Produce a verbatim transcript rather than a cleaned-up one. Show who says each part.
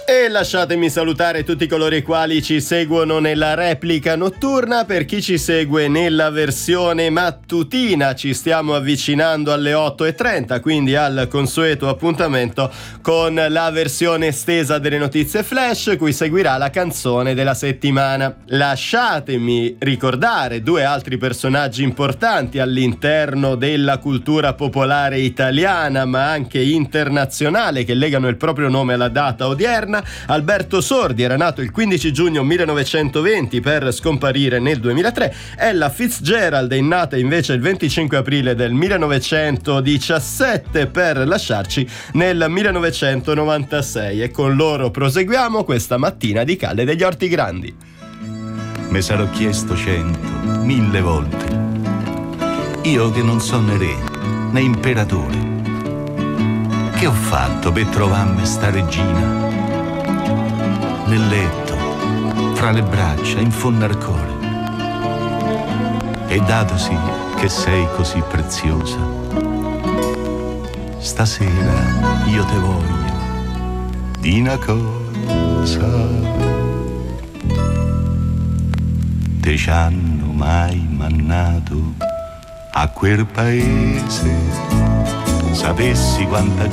Speaker 1: E lasciatemi salutare tutti coloro i quali ci seguono nella replica notturna. Per chi ci segue nella versione mattutina ci stiamo avvicinando alle otto e trenta, quindi al consueto appuntamento con la versione estesa delle notizie flash, cui seguirà la canzone della settimana. Lasciatemi ricordare due altri personaggi importanti all'interno della cultura popolare italiana ma anche internazionale, che legano il proprio nome alla data odierna. Alberto Sordi era nato il quindici giugno millenovecentoventi per scomparire nel duemilatré. Ella Fitzgerald è nata invece il venticinque aprile del millenovecentodiciassette per lasciarci nel millenovecentonovantasei, e con loro proseguiamo questa mattina di Calle degli Orti Grandi.
Speaker 2: Me sarò chiesto cento, mille volte, io che non so né re né imperatore, che ho fatto per trovarmi sta regina nel letto, fra le braccia, in fondo al cuore. E datosi che sei così preziosa, stasera io te voglio di una cosa. Te ci hanno mai mannato a quel paese? Sapessi quanta